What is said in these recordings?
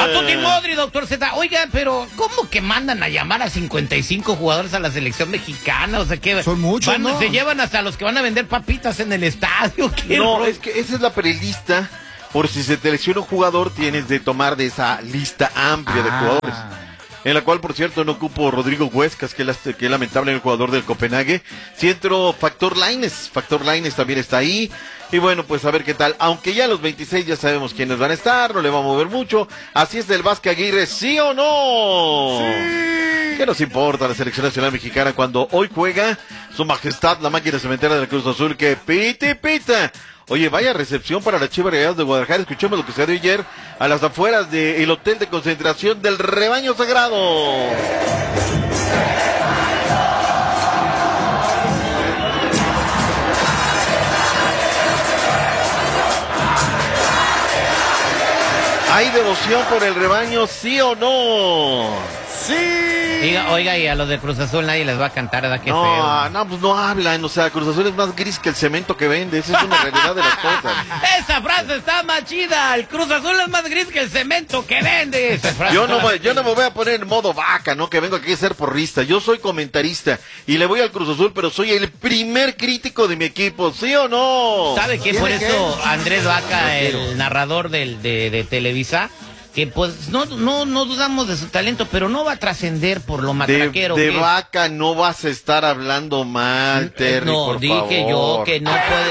A Tutti Modri, doctor Z. Oigan, pero ¿cómo que mandan a llamar a 55 jugadores a la selección mexicana? O sea, que son muchos, ¿no? Se llevan hasta los que van a vender papitas en el estadio. No, es que esa es la prelista. Por si se te lesiona un jugador, tienes de tomar de esa lista amplia de jugadores. En la cual, por cierto, no ocupo Rodrigo Huescas, que es lamentable el jugador del Copenhague. Si entro Factor Lainez también está ahí. Y bueno, pues a ver qué tal. Aunque ya los 26 ya sabemos quiénes van a estar, no le va a mover mucho. Así es del Vasco Aguirre, ¿sí o no? Sí. ¿Qué nos importa la selección nacional mexicana cuando hoy juega su majestad, la máquina cementera del Cruz Azul, que pita? Oye, vaya recepción para las Chivas Rayadas de Guadalajara. Escuchemos lo que se dio ayer a las afueras del hotel de concentración del Rebaño Sagrado. ¿Hay devoción por el rebaño, sí o no? ¡Sí! Oiga, y a los de Cruz Azul nadie les va a cantar, ¿verdad? Qué feo. No, pues no hablan, o sea, Cruz Azul es más gris que el cemento que vende, esa es una realidad de las cosas. Esa frase está más chida, el Cruz Azul es más gris que el cemento que vende. Esa frase yo no me voy a poner en modo vaca, ¿no? Que vengo aquí a ser porrista, yo soy comentarista y le voy al Cruz Azul, pero soy el primer crítico de mi equipo, ¿sí o no? ¿Sabe qué? Por eso Andrés Vaca, el narrador de Televisa, que pues no dudamos de su talento, pero no va a trascender por lo matraquero. De Vaca no vas a estar hablando mal, Terry, por dije favor. yo que no puede.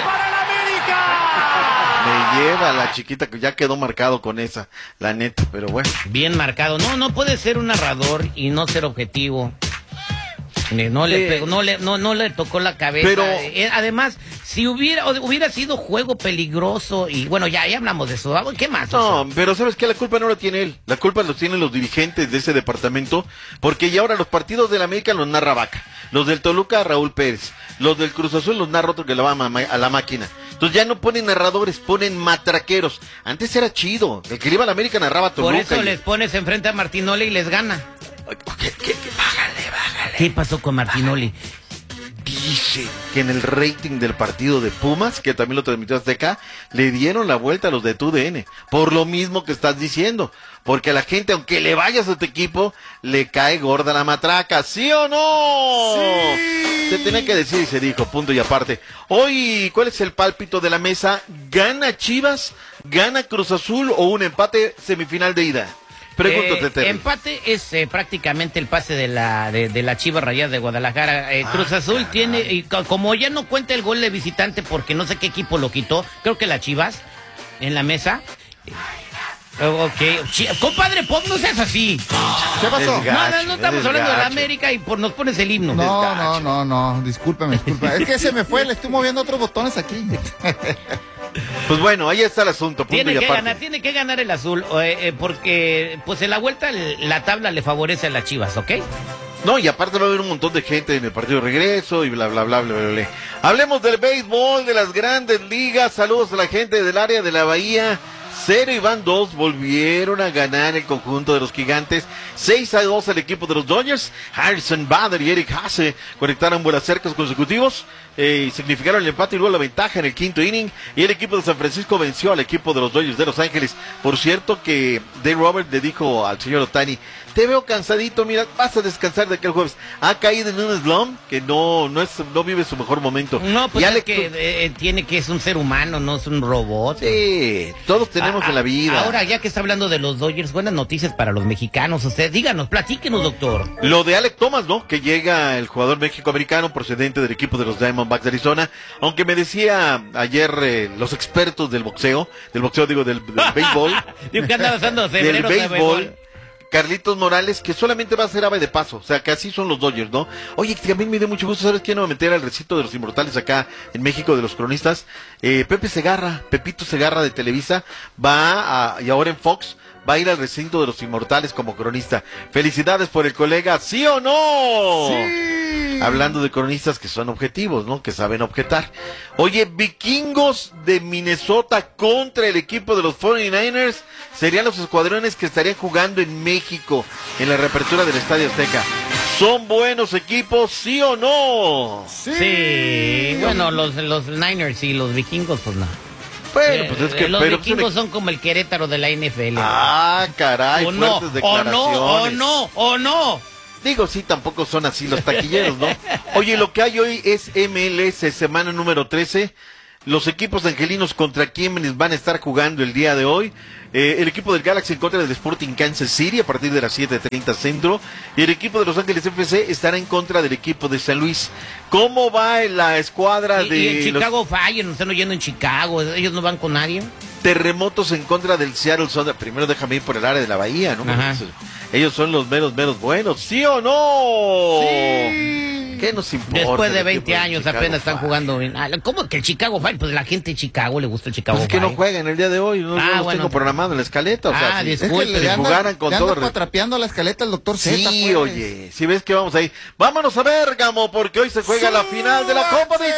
Me lleva la chiquita que ya quedó marcado con esa, la neta, pero bueno. Bien marcado. No puede ser un narrador y no ser objetivo. No le tocó la cabeza. Pero además, si hubiera sido juego peligroso y bueno, ya hablamos de eso. ¿Qué más? No, pero ¿sabes qué? La culpa no la tiene él. La culpa la tienen los dirigentes de ese departamento, porque ya ahora los partidos del América los narra Vaca, los del Toluca Raúl Pérez, los del Cruz Azul los narra otro que la va a la máquina. Entonces ya no ponen narradores, ponen matraqueros. Antes era chido, el que iba a la América narraba Toluca. Por eso les pones enfrente a Martinoli y les gana. Bájale. ¿Qué pasó con Martinoli? Dice que en el rating del partido de Pumas, que también lo transmitió Azteca, le dieron la vuelta a los de TUDN. Por lo mismo que estás diciendo. Porque a la gente, aunque le vayas a tu equipo, le cae gorda la matraca. ¿Sí o no? Sí. Se tenía que decir y se dijo, punto y aparte. Hoy, ¿cuál es el pálpito de la mesa? ¿Gana Chivas? ¿Gana Cruz Azul o un empate semifinal de ida? Pregúntate, Terry. Empate es prácticamente el pase de la Chivas Rayadas de Guadalajara. Cruz Azul tiene, y como ya no cuenta el gol de visitante porque no sé qué equipo lo quitó, creo que la Chivas en la mesa. Ok, compadre, no seas así. ¿Qué pasó? No estamos hablando de la América y nos pones el himno. No, discúlpame. Es que se me fue, le estoy moviendo otros botones aquí. Pues bueno, ahí está el asunto. Tiene que ganar el azul, porque pues en la vuelta la tabla le favorece a las Chivas, ¿ok? No, y aparte va a haber un montón de gente en el partido de regreso y bla, bla, bla, bla, bla, bla. Hablemos del béisbol, de las grandes ligas. Saludos a la gente del área de la Bahía. 0 y van 2, volvieron a ganar el conjunto de los Gigantes. 6-2 al equipo de los Dodgers. Harrison Bader y Eric Haase conectaron vuelas cercas consecutivos. Significaron el empate y luego la ventaja en el quinto inning. Y el equipo de San Francisco venció al equipo de los Dodgers de Los Ángeles. Por cierto que Dave Roberts le dijo al señor Ohtani: te veo cansadito, mira, vas a descansar de aquel jueves. Ha caído en un slump que no vive su mejor momento. No, pues es un ser humano, no es un robot. Sí, todos tenemos en la vida. Ahora, ya que está hablando de los Dodgers, buenas noticias para los mexicanos. Usted, díganos, platíquenos, doctor. Lo de Alek Thomas, ¿no? Que llega el jugador mexicoamericano procedente del equipo de los Diamondbacks de Arizona. Aunque me decía ayer los expertos del boxeo digo, del béisbol. Digo que andan usando del béisbol. Carlitos Morales, que solamente va a ser ave de paso, o sea, que así son los Dodgers, ¿no? Oye, también me dio mucho gusto, ¿sabes quién va a meter al recinto de los inmortales acá en México, de los cronistas? Pepito Segarra de Televisa, y ahora en Fox, va a ir al recinto de los inmortales como cronista. Felicidades por el colega, ¿sí o no? Sí. Hablando de cronistas que son objetivos, ¿no? Que saben objetar. Oye, Vikingos de Minnesota contra el equipo de los 49ers serían los escuadrones que estarían jugando en México en la reapertura del Estadio Azteca. ¿Son buenos equipos, sí o no? Sí. Bueno, los Niners y los Vikingos, pues no. Bueno, pues es que... Los pero vikingos son como el Querétaro de la NFL. Ah, caray, fuertes declaraciones. O no. Digo, sí, tampoco son así los taquilleros, ¿no? Oye, lo que hay hoy es MLS, semana número 13. Los equipos angelinos contra quienes van a estar jugando el día de hoy. El equipo del Galaxy en contra del Sporting Kansas City a partir de las 7:30 centro. Y el equipo de Los Ángeles FC estará en contra del equipo de San Luis. ¿Cómo va la escuadra de... Y en Chicago Fire, no están oyendo en Chicago, ellos no van con nadie. Terremotos en contra del Seattle Sounders. Primero déjame ir por el área de la bahía, ¿no? Ellos son los meros buenos, ¿sí o no? Sí. ¿Qué nos importa? Después de 20 años apenas están jugando bien. ¿Cómo que el Chicago Fire? Pues la gente de Chicago le gusta el Chicago Fire. Es que no juegan el día de hoy, no los tengo programado en la escaleta. O sea, disculpe. Si jugaran con todo... cuatrapeando la escaleta el doctor Z. Sí, pues. oye, si ves que vamos ahí. Vámonos a Bérgamo, porque hoy se juega la final de la Copa de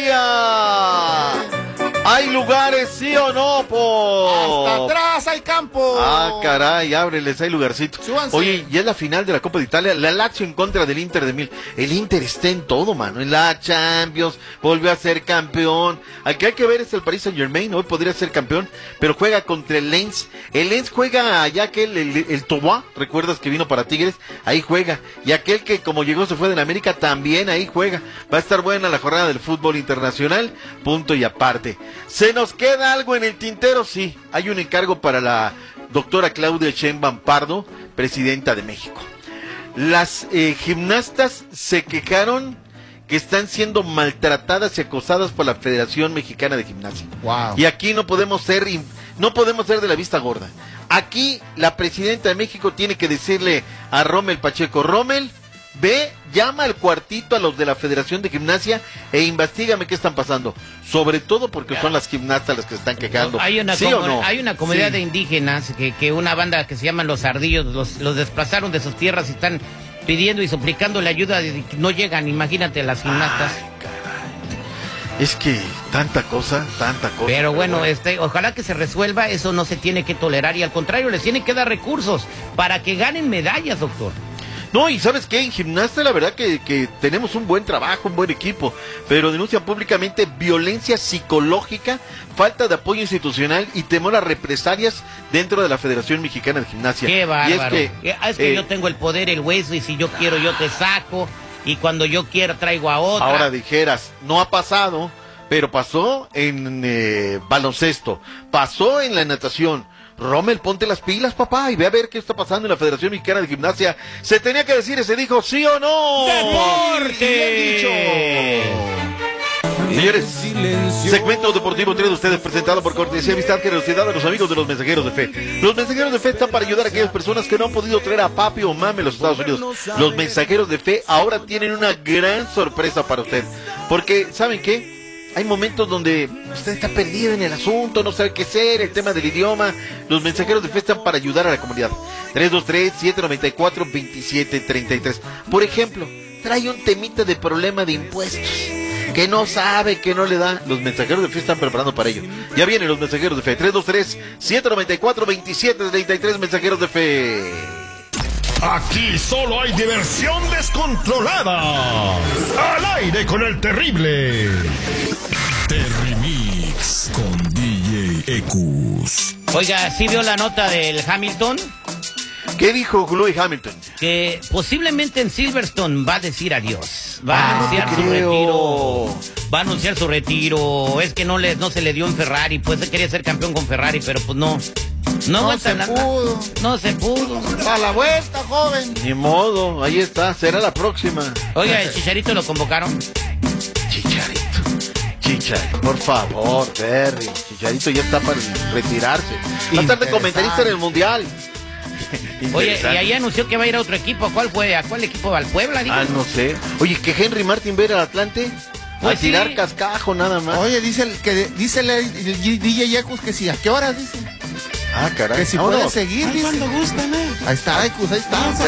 Italia. ¿Hay lugares, sí o no, Hasta atrás hay campo. Ah, caray, ábreles, hay lugarcito. Súbanse. Oye, ya es la final de la Copa de Italia, la Lazio en contra del Inter de Milán. El Inter está en todo, mano, en la Champions, volvió a ser campeón. Al que hay que ver es el Paris Saint-Germain, hoy podría ser campeón, pero juega contra el Lens. El Lens juega allá aquel, el Toboá, ¿recuerdas que vino para Tigres? Ahí juega. Y aquel que como llegó se fue de la América, también ahí juega. Va a estar buena la jornada del fútbol internacional, punto y aparte. ¿Se nos queda algo en el tintero? Sí, hay un encargo para la doctora Claudia Sheinbaum Pardo, presidenta de México. Las gimnastas se quejaron que están siendo maltratadas y acosadas por la Federación Mexicana de Gimnasia. Wow. Y aquí no podemos ser de la vista gorda. Aquí la presidenta de México tiene que decirle a Rommel Pacheco, Rommel, ve, llama al cuartito a los de la Federación de Gimnasia e investígame qué están pasando. Sobre todo porque son las gimnastas las que están quejando. Hay una, ¿Sí o no? Hay una comunidad de indígenas que una banda que se llama Los Ardillos los desplazaron de sus tierras y están pidiendo y suplicando la ayuda. No llegan, imagínate las gimnastas. Ay, es que tanta cosa. Pero bueno, ojalá que se resuelva, eso no se tiene que tolerar y al contrario, les tienen que dar recursos para que ganen medallas, doctor. No, y ¿sabes qué? En gimnasia la verdad que tenemos un buen trabajo, un buen equipo, pero denuncian públicamente violencia psicológica, falta de apoyo institucional y temor a represalias dentro de la Federación Mexicana de Gimnasia. ¡Qué bárbaro! Y es que yo tengo el poder, el hueso, y si yo quiero yo te saco, y cuando yo quiera traigo a otra. Ahora dijeras, no ha pasado, pero pasó en baloncesto, pasó en la natación. Rommel, ponte las pilas, papá, y ve a ver qué está pasando en la Federación Mexicana de Gimnasia. Se tenía que decir, se dijo, ¿sí o no? ¡Deporte! Señores, segmento deportivo trae de ustedes presentado por cortesía, amistad, generosidad de los amigos de los Mensajeros de Fe. Los Mensajeros de Fe están para ayudar a aquellas personas que no han podido traer a papi o mami a los Estados Unidos. Los Mensajeros de Fe ahora tienen una gran sorpresa para usted. Porque, ¿saben qué? Hay momentos donde usted está perdido en el asunto, no sabe qué hacer, el tema del idioma. Los Mensajeros de Fe están para ayudar a la comunidad. 323-794-2733. Por ejemplo, trae un temita de problema de impuestos, que no sabe, que no le da. Los Mensajeros de Fe están preparando para ello. Ya vienen los Mensajeros de Fe. 323-794-2733, Mensajeros de Fe. Aquí solo hay diversión descontrolada. Al aire con el terrible. Terrimix con DJ Ecus. Oiga, ¿sí vio la nota del Hamilton? ¿Qué dijo Lewis Hamilton? Que posiblemente en Silverstone va a decir adiós. Va a anunciar su retiro. Va a anunciar su retiro. Es que no se le dio en Ferrari. Pues él quería ser campeón con Ferrari, pero pues no. No se pudo. No se pudo. A la vuelta, joven. Ni modo, ahí está, será la próxima. Oiga, ¿el Chicharito lo convocaron? Chicharito, por favor, Terry. Chicharito ya está para retirarse. Va a estar de comentarista en el Mundial. Oye, y ahí anunció que va a ir a otro equipo. ¿A cuál fue? ¿A cuál equipo? ¿Al Puebla? Digo? No sé. Oye, que Henry Martin va a ir al Atlante pues a tirar sí. cascajo nada más. Oye, dice el DJ Ecus que sí. ¿A qué horas dice? Ah, caray. Que si Vámonos. puede seguir, dice. Cuando gustan, Ahí está, Ecus, ahí está.